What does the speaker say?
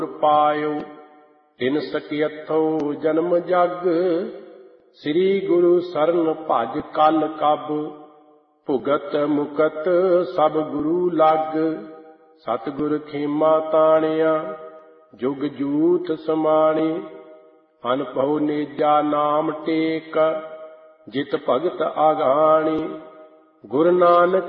ਪਾਇਓ ਤਿਨ ਸਕੀਅਥੋ ਜਨਮ ਜਗ। ਸ੍ਰੀ ਗੁਰੂ ਸਰਨ ਭਜ ਕਲ ਕਬ ਭੁਗਤ ਮੁਕਤ ਸਭ ਗੁਰੂ ਲਗ। ਸਤਿਗੁਰ ਖੇਮਾ ਤਾਣਿਆ ਜੁਗ ਜੂਥ ਸਮਾਣੇ। ਅਨਭਉ ਨੇਜਾ ਨਾਮ ਟੇਕ ਜਿਤ ਭਗਤ ਆਗਾਣੇ। ਗੁਰੂ ਨਾਨਕ